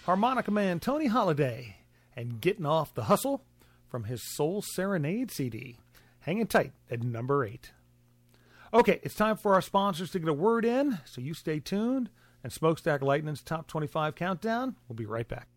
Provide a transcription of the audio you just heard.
Harmonica man Tony Holiday and Getting Off the Hustle from his Soul Serenade CD. Hanging tight at number 8. Okay, it's time for our sponsors to get a word in, so you stay tuned. And Smokestack Lightning's Top 25 Countdown, we'll be right back.